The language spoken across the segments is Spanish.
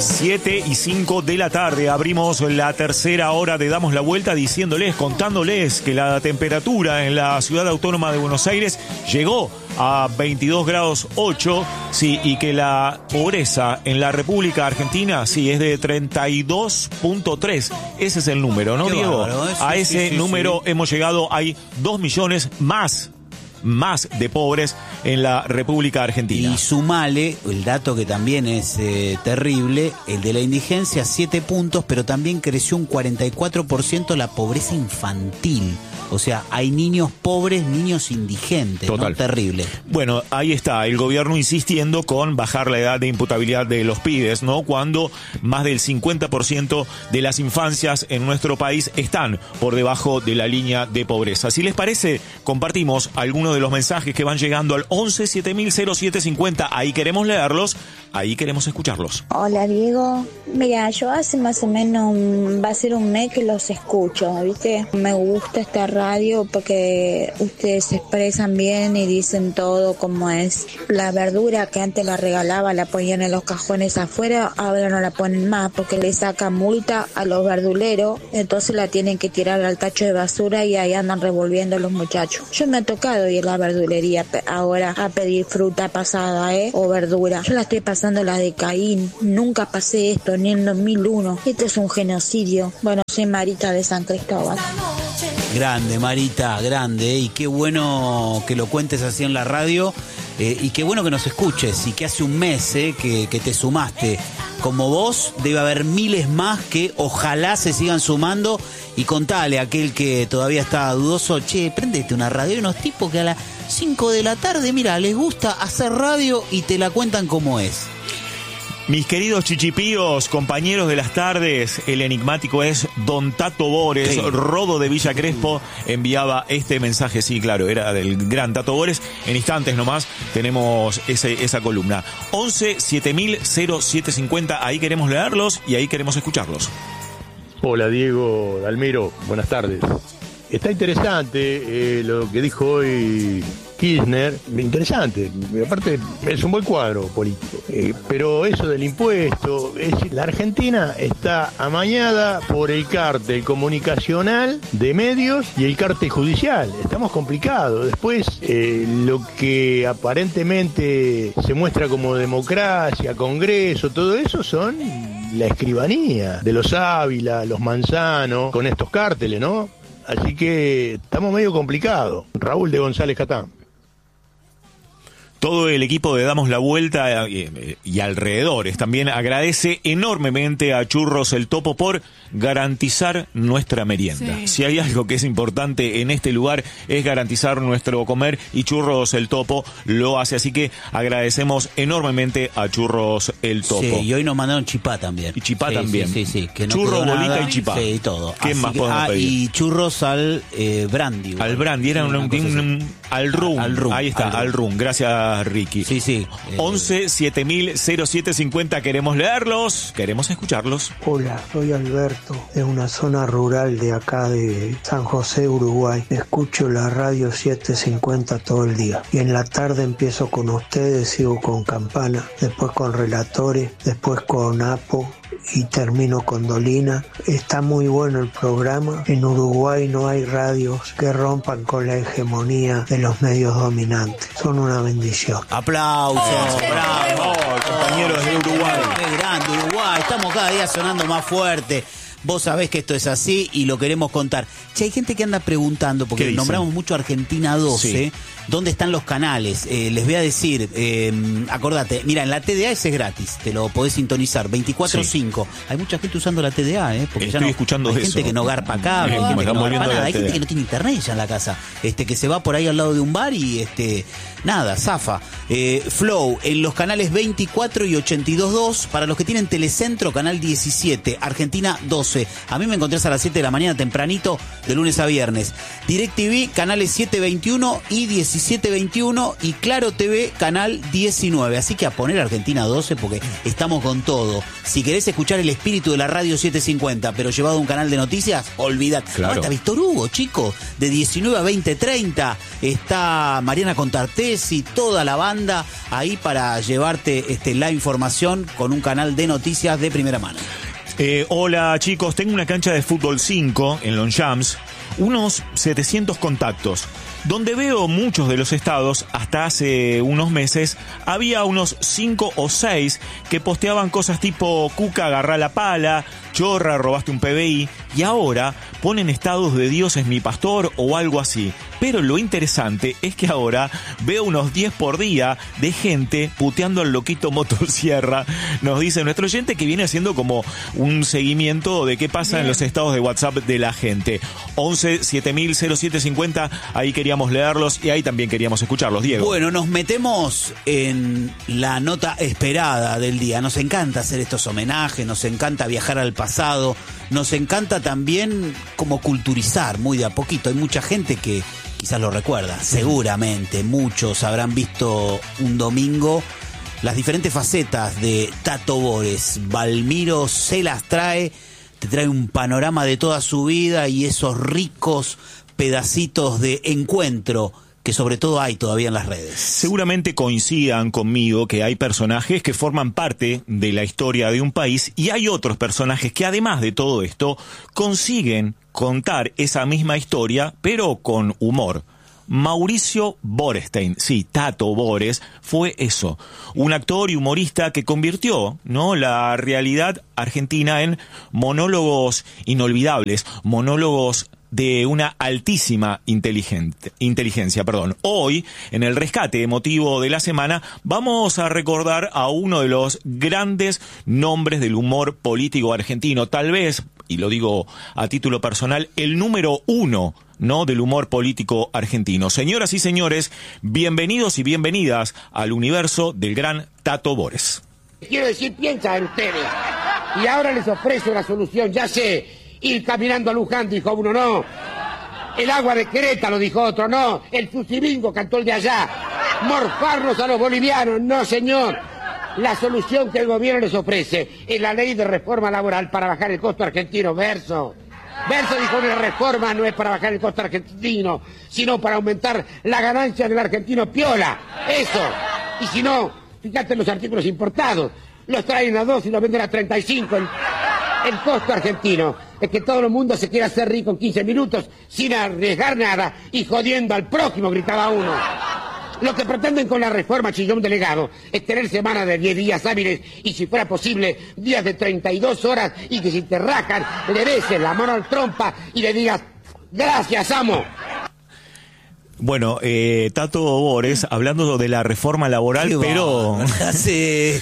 7:05 de la tarde. Abrimos la tercera hora de Damos la Vuelta contándoles que la temperatura en la ciudad autónoma de Buenos Aires llegó a 22 grados 8, sí, y que la pobreza en la República Argentina, sí, es de 32.3. Ese es el número, ¿no, Diego? Bárbaro, a ese número hemos llegado. Hay 2 millones más de pobres en la República Argentina. Y sumale el dato que también es terrible, el de la indigencia, 7 puntos, pero también creció un 44% la pobreza infantil. O sea, hay niños pobres, niños indigentes. Total. ¿No? Terrible. Bueno, ahí está, el gobierno insistiendo con bajar la edad de imputabilidad de los pibes, ¿no? Cuando más del 50% de las infancias en nuestro país están por debajo de la línea de pobreza. Si les parece, compartimos algunos de los mensajes que van llegando al 11 7000 0750. Ahí queremos leerlos, ahí queremos escucharlos. Hola, Diego. Mira, yo hace más o menos va a ser un mes que los escucho, ¿viste? Me gusta esta radio porque ustedes se expresan bien y dicen todo como es. La verdura que antes la regalaba, la ponían en los cajones afuera, ahora no la ponen más porque le sacan multa a los verduleros, entonces la tienen que tirar al tacho de basura y ahí andan revolviendo los muchachos. Yo me ha tocado ir a la verdulería ahora a pedir fruta pasada, o verdura. Yo la estoy pasando la de Caín, nunca pasé esto ni en 2001. Esto es un genocidio. Bueno, soy Marita de San Cristóbal. Grande, Marita, grande, y qué bueno que lo cuentes así en la radio, y qué bueno que nos escuches, y que hace un mes que te sumaste. Como vos, debe haber miles más que ojalá se sigan sumando, y contale a aquel que todavía está dudoso, che, prendete una radio, hay unos tipos que a las 5 de la tarde, mira, les gusta hacer radio y te la cuentan como es. Mis queridos chichipíos, compañeros de las tardes, el enigmático es Don Tato Bores, sí. Rodo de Villa Crespo enviaba este mensaje, sí, claro, era del gran Tato Bores. En instantes nomás tenemos esa columna. 11 7000 0750, ahí queremos leerlos y ahí queremos escucharlos. Hola Diego Dalmero, buenas tardes. Está interesante lo que dijo hoy Kirchner, interesante, aparte es un buen cuadro político, pero eso del impuesto, la Argentina está amañada por el cártel comunicacional de medios y el cártel judicial, estamos complicados. Después lo que aparentemente se muestra como democracia, Congreso, todo eso son la escribanía de los Ávila, los Manzano, con estos cárteles, ¿no? Así que estamos medio complicados. Raúl de González Catán. Todo el equipo de Damos la Vuelta y alrededores también agradece enormemente a Churros el Topo por garantizar nuestra merienda. Sí. Si hay algo que es importante en este lugar es garantizar nuestro comer, y Churros el Topo lo hace. Así que agradecemos enormemente a Churros el Topo. Sí, y hoy nos mandaron chipá también. Y chipá también. Sí, que no churro, bolita nada. Y chipá. Sí, todo. ¿Qué así más que, podemos pedir? Y churros al brandy. Al brandy, era al rum. Ahí está, al rum. Gracias, Ricky. Sí. 11 7000 0750, queremos leerlos, queremos escucharlos. Hola, soy Alberto, de una zona rural de acá de San José, Uruguay. Escucho la radio 750 todo el día. Y en la tarde empiezo con ustedes, sigo con Campana, después con Relatores, después con Apo y termino con Dolina. Está muy bueno el programa. En Uruguay no hay radios que rompan con la hegemonía de los medios dominantes. Son una bendición. Aplausos, bravo, compañeros de Uruguay. Qué grande Uruguay, estamos cada día sonando más fuerte. Vos sabés que esto es así y lo queremos contar. Che, hay gente que anda preguntando, porque nombramos mucho Argentina 12, sí. ¿Dónde están los canales? Les voy a decir, acordate, mira, en la TDA ese es gratis, te lo podés sintonizar, 24/5. Sí. Hay mucha gente usando la TDA, porque estoy escuchando hay eso. gente que no garpa cable, hay gente que no garpa nada, hay gente que no tiene internet ya en la casa, que se va por ahí al lado de un bar y nada, zafa. Flow, en los canales 24 y 82.2, para los que tienen Telecentro, canal 17, Argentina 12. 12. A mí me encontrás a las 7 de la mañana tempranito, de lunes a viernes. DirecTV, canales 721 y 1721 y Claro TV, canal 19. Así que a poner Argentina 12 porque estamos con todo. Si querés escuchar el espíritu de la radio 750, pero llevado a un canal de noticias, olvidate. Claro. No, está Víctor Hugo, chicos, de 19 a 20:30. Está Mariana Contartesi, toda la banda ahí para llevarte la información con un canal de noticias de primera mano. Hola chicos, tengo una cancha de fútbol 5 en Longchamps, unos 700 contactos, donde veo muchos de los estados. Hasta hace unos meses había unos 5 o 6 que posteaban cosas tipo Cuca agarrá la pala, Chorra robaste un PBI, y ahora ponen estados de Dios es mi pastor o algo así. Pero lo interesante es que ahora veo unos 10 por día de gente puteando al loquito motosierra. Nos dice nuestro oyente que viene haciendo como un seguimiento de qué pasa en los estados de WhatsApp de la gente. 11 7000 0750, ahí queríamos leerlos y ahí también queríamos escucharlos, Diego. Bueno, nos metemos en la nota esperada del día. Nos encanta hacer estos homenajes, nos encanta viajar al pasado, nos encanta también como culturizar muy de a poquito. Hay mucha gente que quizás lo recuerda, seguramente muchos habrán visto un domingo las diferentes facetas de Tato Bores. Balmiro se las trae, te trae un panorama de toda su vida y esos ricos pedacitos de encuentro que sobre todo hay todavía en las redes. Seguramente coincidan conmigo que hay personajes que forman parte de la historia de un país y hay otros personajes que además de todo esto consiguen contar esa misma historia pero con humor. Mauricio Borestein, sí, Tato Bores, fue eso, un actor y humorista que convirtió, ¿no?, la realidad argentina en monólogos inolvidables, monólogos de una altísima inteligencia. Hoy, en el rescate emotivo de la semana, vamos a recordar a uno de los grandes nombres del humor político argentino, tal vez, y lo digo a título personal, el número 1, ¿no?, del humor político argentino. Señoras y señores, bienvenidos y bienvenidas al universo del gran Tato Bores. Quiero decir, piensan ustedes, y ahora les ofrezco una solución. Ya sé, ir caminando a Luján, dijo uno, no. El agua de Querétaro, dijo otro, no. El Susibingo, cantó el de allá. Morfarnos a los bolivianos, no señor. La solución que el gobierno les ofrece es la ley de reforma laboral para bajar el costo argentino. Verso dijo, una reforma no es para bajar el costo argentino, sino para aumentar la ganancia del argentino piola. Eso. Y si no, fíjate en los artículos importados. Los traen a 2 y los venden a 35. El costo argentino es que todo el mundo se quiera hacer rico en 15 minutos sin arriesgar nada y jodiendo al prójimo, gritaba uno. Lo que pretenden con la reforma, chillón delegado, es tener semanas de 10 días hábiles y, si fuera posible, días de 32 horas y que si te rajan, le beses la mano al trompa y le digas, gracias, amo. Bueno, Tato Bores, hablando de la reforma laboral, pero hace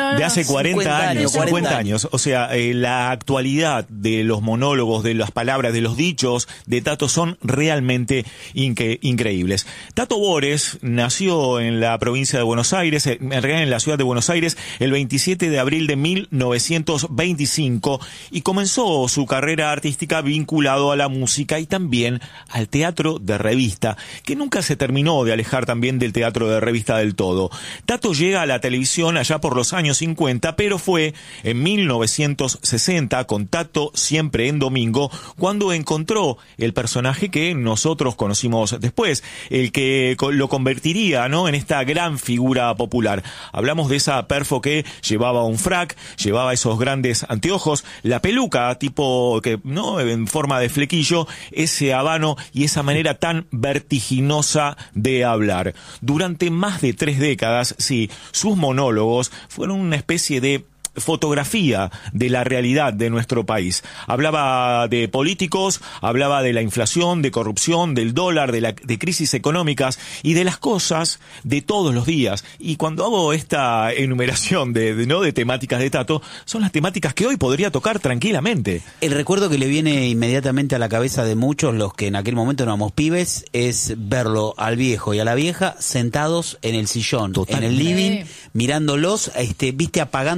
40 años. O sea, la actualidad de los monólogos, de las palabras, de los dichos de Tato son realmente increíbles. Tato Bores nació en la provincia de Buenos Aires, en realidad en la ciudad de Buenos Aires, el 27 de abril de 1925 y comenzó su carrera artística vinculado a la música y también al teatro de revista, que nunca se terminó de alejar también del teatro de revista del todo. Tato llega a la televisión allá por los años 50, pero fue en 1960, con Tato siempre en domingo, cuando encontró el personaje que nosotros conocimos después, el que lo convertiría, ¿no?, en esta gran figura popular. Hablamos de esa perfo que llevaba un frac, llevaba esos grandes anteojos, la peluca tipo que, ¿no?, en forma de flequillo, ese habano y esa manera tan vertiginosa de hablar. Durante más de 3 décadas, sí, sus monólogos fueron una especie de fotografía de la realidad de nuestro país. Hablaba de políticos, hablaba de la inflación, de corrupción, del dólar, de crisis económicas y de las cosas de todos los días. Y cuando hago esta enumeración de temáticas de Tato, son las temáticas que hoy podría tocar tranquilamente. El recuerdo que le viene inmediatamente a la cabeza de muchos, los que en aquel momento éramos pibes, es verlo al viejo y a la vieja sentados en el sillón, en el living, mirándolos, viste, apagando todas las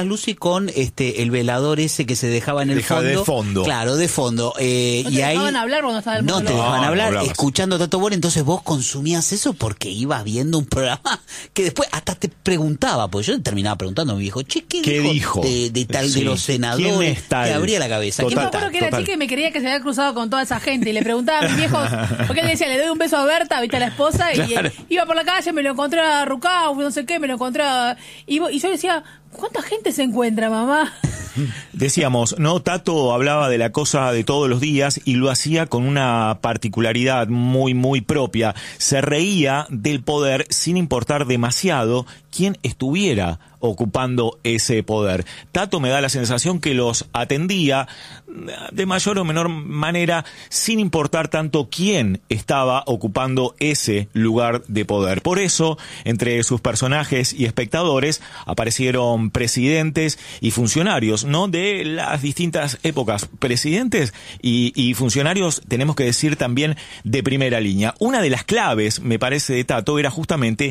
Lucy con el velador ese que se dejaba en el fondo. De fondo. Claro, de fondo. ¿No y te ahí dejaban hablar cuando estaba el no te monólogo? dejaban hablar, hablabas. escuchando a Tato Bores. Entonces vos consumías eso porque ibas viendo un programa que después hasta te preguntaba, porque yo terminaba preguntando a mi viejo, che, ¿qué dijo de tal Sí. de los senadores? ¿Quién es tal? Te abría la cabeza. Yo Total. me acuerdo que era Total. chica y me creía que se había cruzado con toda esa gente y le preguntaba a mis viejos, porque él decía, le doy un beso a Berta, viste, a la esposa, y Claro. iba por la calle, me lo encontré a Rucao, no sé qué, me lo encontré y yo decía, ¿cuánta gente se encuentra, mamá? Decíamos, ¿no? Tato hablaba de la cosa de todos los días y lo hacía con una particularidad muy, muy propia. Se reía del poder sin importar demasiado quién estuviera ocupando ese poder. Tato me da la sensación que los atendía de mayor o menor manera sin importar tanto quién estaba ocupando ese lugar de poder. Por eso, entre sus personajes y espectadores aparecieron presidentes y funcionarios, ¿no? De las distintas épocas. Presidentes y funcionarios, tenemos que decir también, de primera línea. Una de las claves, me parece, de Tato era justamente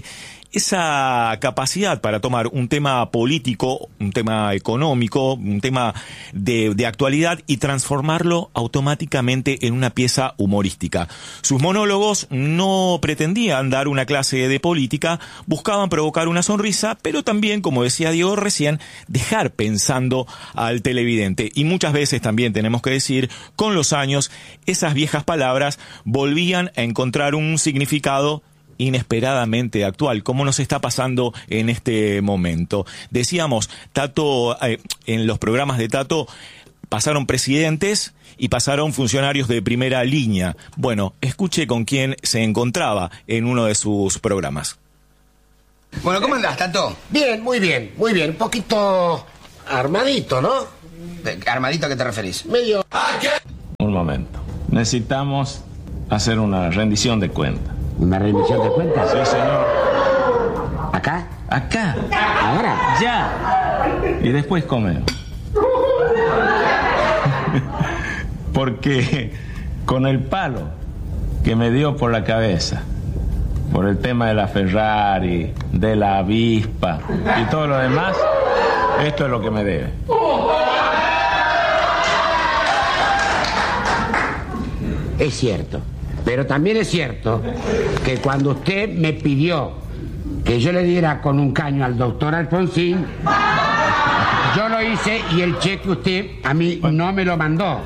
esa capacidad para tomar un tema político, un tema económico, un tema de actualidad y transformarlo automáticamente en una pieza humorística. Sus monólogos no pretendían dar una clase de política, buscaban provocar una sonrisa, pero también, como decía Diego recién, dejar pensando al televidente. Y muchas veces también, tenemos que decir, con los años, esas viejas palabras volvían a encontrar un significado inesperadamente actual, como nos está pasando en este momento. Decíamos, Tato, en los programas de Tato pasaron presidentes y pasaron funcionarios de primera línea. Bueno, escuche con quién se encontraba en uno de sus programas. Bueno, ¿cómo andás, Tato? Bien, muy bien, muy bien. Un poquito armadito, ¿no? ¿Armadito a qué te referís? Medio... Un momento. Necesitamos hacer una rendición de cuentas. ¿Una rendición de cuentas? Sí, señor. ¿Acá? Acá. ¿Ahora? Ya. Y después comemos. Porque con el palo que me dio por la cabeza, por el tema de la Ferrari, de la avispa y todo lo demás, esto es lo que me debe. Es cierto. Pero también es cierto que cuando usted me pidió que yo le diera con un caño al doctor Alfonsín, yo lo hice y el cheque usted a mí no me lo mandó.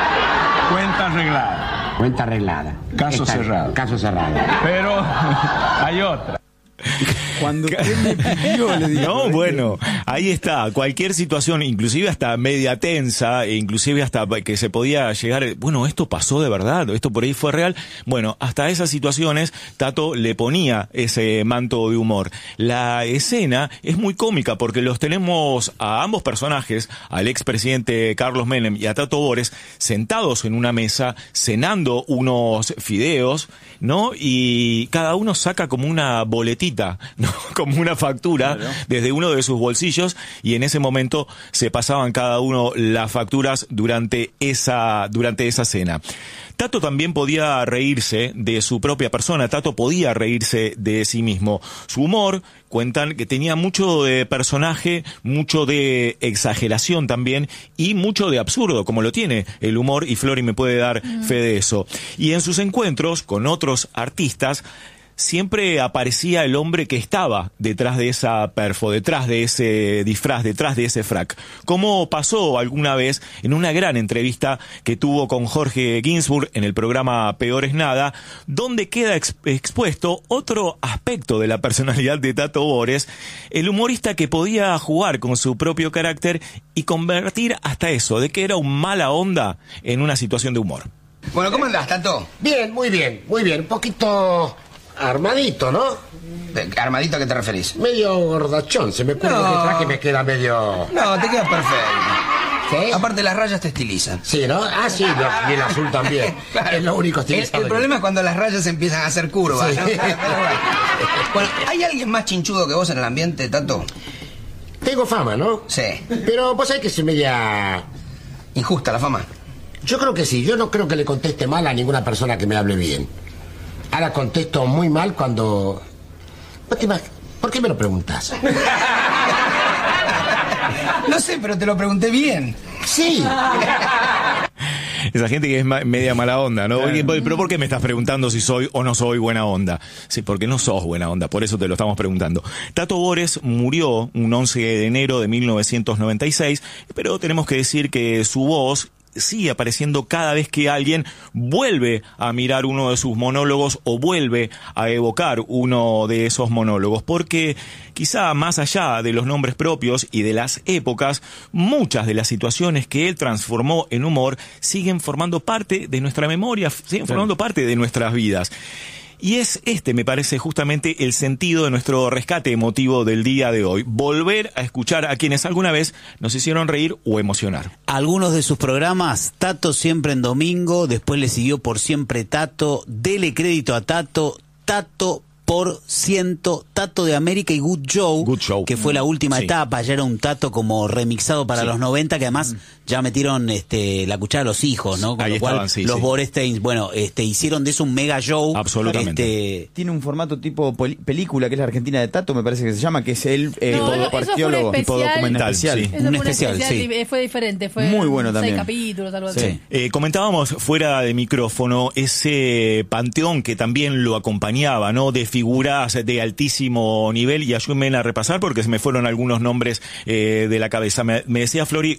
Cuenta arreglada. Cuenta arreglada. Caso cerrado. Caso cerrado. Pero hay otra. Cuando usted me pidió, le digo. No, bueno, ahí está. Cualquier situación, inclusive hasta media tensa, e inclusive hasta que se podía llegar, bueno, esto pasó de verdad, esto por ahí fue real. Bueno, hasta esas situaciones Tato le ponía ese manto de humor. La escena es muy cómica porque los tenemos a ambos personajes, al expresidente Carlos Menem y a Tato Bores, sentados en una mesa, cenando unos fideos, ¿no? Y cada uno saca como una boletita, ¿no? Como una factura, claro, desde uno de sus bolsillos, y en ese momento se pasaban cada uno las facturas durante esa cena. Tato también podía reírse de su propia persona, Tato podía reírse de sí mismo. Su humor, cuentan que tenía mucho de personaje, mucho de exageración también, y mucho de absurdo, como lo tiene el humor, y Flori me puede dar fe de eso. Y en sus encuentros con otros artistas, siempre aparecía el hombre que estaba detrás de esa perfo, detrás de ese disfraz, detrás de ese frac. Como pasó alguna vez en una gran entrevista que tuvo con Jorge Ginsburg en el programa Peor es Nada, donde queda expuesto otro aspecto de la personalidad de Tato Bores, el humorista que podía jugar con su propio carácter y convertir hasta eso, de que era un mala onda, en una situación de humor. Bueno, ¿cómo andás, Tato? Bien, muy bien, muy bien. Un poquito... armadito, ¿no? ¿Armadito a qué te referís? Medio gordachón, se me ocurre que el traje me queda medio... No, te queda perfecto. ¿Sí? Aparte las rayas te estilizan. Sí, ¿no? Ah, sí, y el azul también. Claro. Es lo único estilizado. El problema es cuando las rayas empiezan a hacer curvas, sí, ¿no? Bueno, ¿hay alguien más chinchudo que vos en el ambiente, Tato? Tengo fama, ¿no? Sí. Pero vos sabés que soy media... ¿Injusta la fama? Yo creo que sí. Yo no creo que le conteste mal a ninguna persona que me hable bien. Ahora contesto muy mal cuando... ¿Por qué me lo preguntas? No sé, pero te lo pregunté bien. Sí. Esa gente que es media mala onda, ¿no? Pero ¿por qué me estás preguntando si soy o no soy buena onda? Sí, porque no sos buena onda, por eso te lo estamos preguntando. Tato Bores murió un 11 de enero de 1996, pero tenemos que decir que su voz sigue apareciendo cada vez que alguien vuelve a mirar uno de sus monólogos o vuelve a evocar uno de esos monólogos, porque quizá más allá de los nombres propios y de las épocas, muchas de las situaciones que él transformó en humor siguen formando parte de nuestra memoria, siguen formando parte de nuestras vidas. Y es me parece, justamente el sentido de nuestro rescate emotivo del día de hoy. Volver a escuchar a quienes alguna vez nos hicieron reír o emocionar. Algunos de sus programas, Tato siempre en domingo, después le siguió Por Siempre Tato, Dele Crédito a Tato, Tato por ciento, Tato de América y Good Show, que fue la última etapa. Ya era un Tato como remixado para los 90, que además ya metieron la cuchara a los hijos, ¿no? Con ahí lo cual estaban, los Boresteins, bueno, hicieron de eso un mega show. Absolutamente. Tiene un formato tipo película, que es la Argentina de Tato, me parece que se llama, que es el partiólogo, tipo documental. Sí. Un especial, fue diferente, fue muy bueno también. 6 capítulos, algo así. Comentábamos fuera de micrófono ese panteón que también lo acompañaba, ¿no? De figuras de altísimo nivel, y ayúdenme a repasar porque se me fueron algunos nombres de la cabeza. Me decía Flori,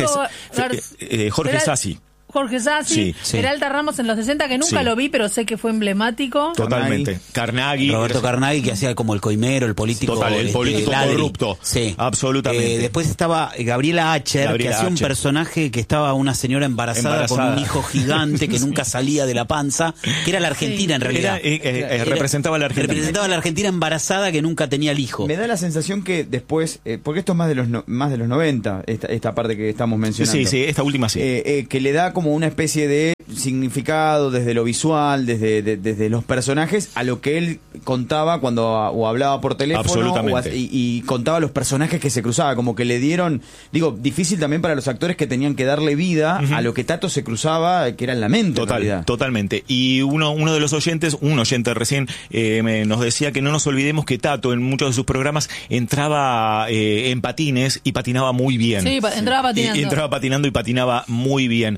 Jorge Sassi. Jorge Sassi, Peralta Ramos en los 60, que nunca lo vi, pero sé que fue emblemático. Totalmente. Carnaghi. Roberto Carnaghi, que hacía como el coimero, el político. Total, el político corrupto. Sí. Absolutamente. Después estaba Gabriela Acher, que hacía un personaje que estaba una señora embarazada con un hijo gigante que nunca salía de la panza, que era la Argentina en realidad. Representaba a la Argentina. Representaba a la Argentina embarazada que nunca tenía el hijo. Me da la sensación que después, porque esto es más de los 90, esta parte que estamos mencionando. Sí, esta última sí. Que le da como una especie de significado desde lo visual, desde los personajes, a lo que él contaba cuando o hablaba por teléfono y contaba los personajes que se cruzaba, como que le dieron, difícil también para los actores que tenían que darle vida a lo que Tato se cruzaba, que era el lamento. Totalmente. Y uno de los oyentes, un oyente recién nos decía que no nos olvidemos que Tato en muchos de sus programas entraba en patines y patinaba muy bien. Sí, entraba patinando. Entraba patinando y patinaba muy bien.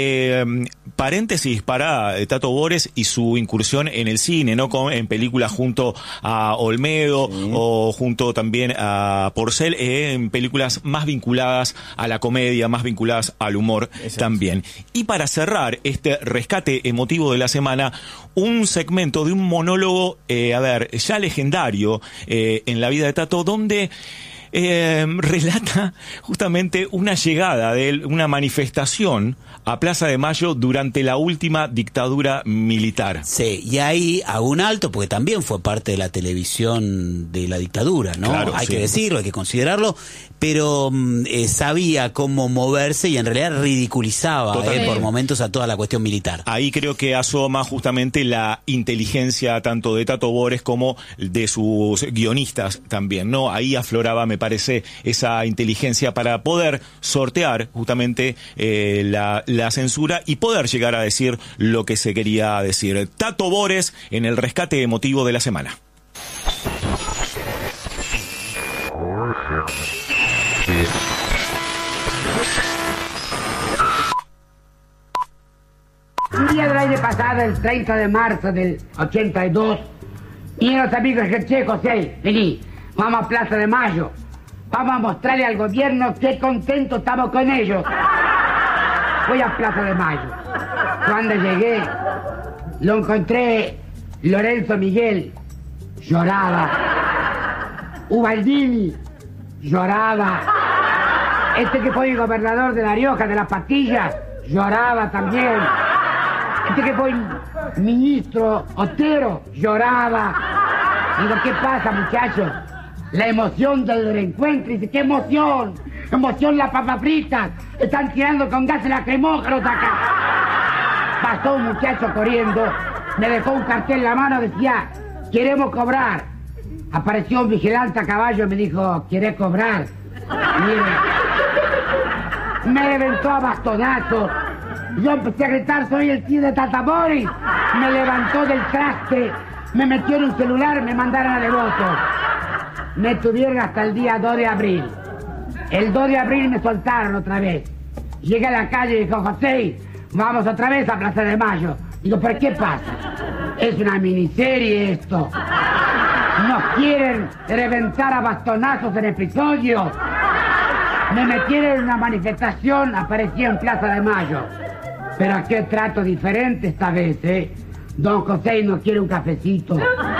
Paréntesis para Tato Bores y su incursión en el cine, ¿no? En películas junto a Olmedo o junto también a Porcel, en películas más vinculadas a la comedia, más vinculadas al humor también. Y para cerrar este rescate emotivo de la semana, un segmento de un monólogo, ya legendario en la vida de Tato, donde relata justamente una llegada de él, una manifestación a Plaza de Mayo durante la última dictadura militar. Sí, y ahí hago un alto porque también fue parte de la televisión de la dictadura, ¿no? Claro, hay que decirlo, hay que considerarlo, pero sabía cómo moverse y en realidad ridiculizaba por momentos a toda la cuestión militar. Ahí creo que asoma justamente la inteligencia tanto de Tato Bores como de sus guionistas también, ¿no? Ahí afloraba, me parece, esa inteligencia para poder sortear justamente la censura y poder llegar a decir lo que se quería decir. Tato Bores en el rescate emotivo de la semana. Un día del año pasado, el 30 de marzo del 82, y los amigos dijeron: che, José, vení, vamos a Plaza de Mayo, vamos a mostrarle al gobierno qué contento estamos con ellos. Voy a Plaza de Mayo. Cuando llegué, lo encontré Lorenzo Miguel, lloraba. Ubaldini, lloraba. Este que fue el gobernador de La Rioja, de las pastillas, lloraba también. Este que fue el ministro Otero, lloraba. Digo, ¿qué pasa, muchachos? La emoción del reencuentro. Dice, ¿qué emoción? Emoción las papas fritas. Están tirando con gases lacrimógenos acá. Pasó un muchacho corriendo, me dejó un cartel en la mano, decía, queremos cobrar. Apareció un vigilante a caballo y me dijo, ¿querés cobrar? Mire, me reventó a bastonazos. Yo empecé a gritar, soy el tío de Tato Bores. Me levantó del traste, me metió en un celular, me mandaron a Devoto. Me tuvieron hasta el día 2 de abril. El 2 de abril me soltaron otra vez. Llegué a la calle y dijo, José, vamos otra vez a Plaza de Mayo. Digo, ¿pero qué pasa? Es una miniserie esto. Nos quieren reventar a bastonazos en episodio. Me metieron en una manifestación, aparecí en Plaza de Mayo. Pero ¿a qué trato diferente esta vez, eh? Don José no quiere un cafecito.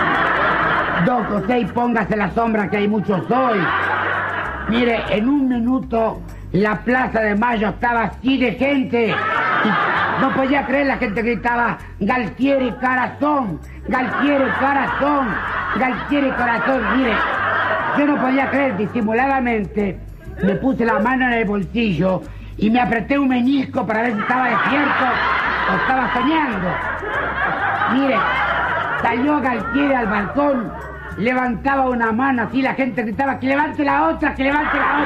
Don José, póngase la sombra que hay mucho sol. Mire, en un minuto la Plaza de Mayo estaba así de gente. Y no podía creer, la gente gritaba, Galtieri Corazón, Galtieri Corazón, Galtieri Corazón. Mire, yo no podía creer, disimuladamente me puse la mano en el bolsillo y me apreté un meñisco para ver si estaba despierto o estaba soñando. Mire, salió Galtieri al balcón, levantaba una mano así, la gente gritaba, que levante la otra, que levante la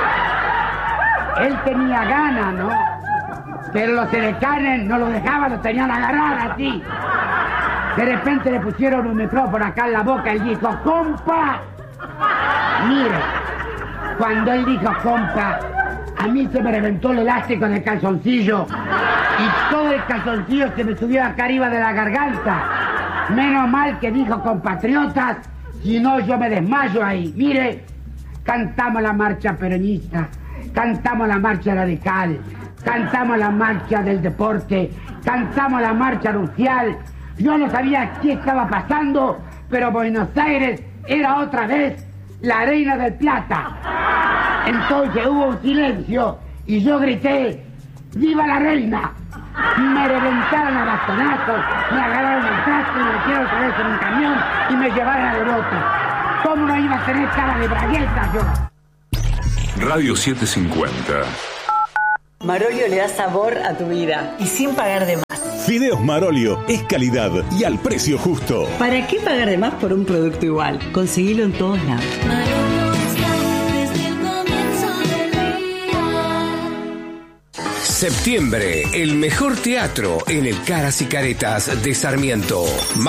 otra. Él tenía ganas, ¿no? Pero los edecanes no lo dejaban, lo tenían agarrado así. De repente le pusieron un micrófono acá en la boca y dijo, ¡compa! Mire, cuando él dijo compa, a mí se me reventó el elástico del calzoncillo y todo el calzoncillo se me subió acá arriba de la garganta. Menos mal que dijo compatriotas, si no yo me desmayo ahí. Mire, cantamos la marcha peronista, cantamos la marcha radical, cantamos la marcha del deporte, cantamos la marcha nupcial. Yo no sabía qué estaba pasando, pero Buenos Aires era otra vez la Reina del Plata. Entonces hubo un silencio y yo grité, ¡viva la reina! Me reventaron a bastonazos, me agarraron el traste, me metieron otra vez en un camión y me llevaron a Devoto. ¿Cómo no iba a tener cara de bragueta yo? Radio 750. Marolio le da sabor a tu vida y sin pagar de más. Fideos Marolio es calidad y al precio justo. ¿Para qué pagar de más por un producto igual? Conseguilo en todos lados. Septiembre, el mejor teatro en el Caras y Caretas de Sarmiento.